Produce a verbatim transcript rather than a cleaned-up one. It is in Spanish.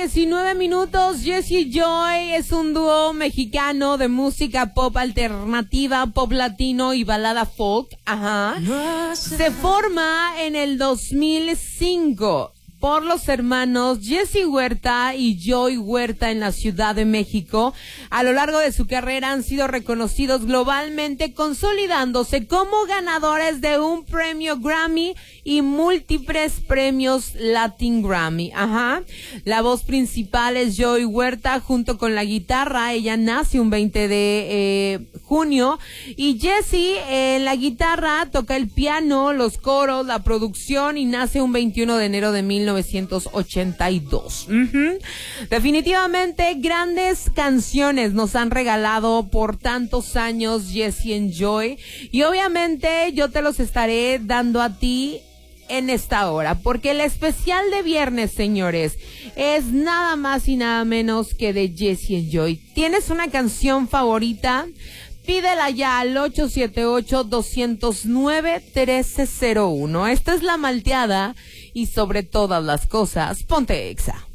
diecinueve minutos. Jesse Joy es un dúo mexicano de música pop alternativa, pop latino y balada folk. Ajá. Se forma en el dos mil cinco por los hermanos Jesse Huerta y Joy Huerta en la Ciudad de México. A lo largo de su carrera han sido reconocidos globalmente, consolidándose como ganadores de un premio Grammy y múltiples premios Latin Grammy. Ajá. La voz principal es Joy Huerta junto con la guitarra. Ella nace un veinte de eh, junio. Y Jesse en eh, la guitarra toca el piano, los coros, la producción y nace un veintiuno de enero de mil novecientos ochenta y dos. Uh-huh. Definitivamente grandes canciones nos han regalado por tantos años Jesse y Joy. Y obviamente yo te los estaré dando a ti en esta hora, porque el especial de viernes, señores, es nada más y nada menos que de Jesse y Joy. ¿Tienes una canción favorita? Pídela ya al ocho siete ocho, dos cero nueve, uno tres cero uno. Esta es La Malteada y sobre todas las cosas, ponte Exa.